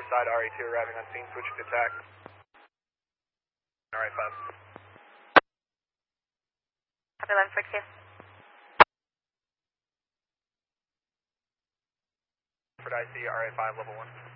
side, RA2 arriving on scene, switch to attack. RA5. Copy 1142. For IC, RA5, level 1.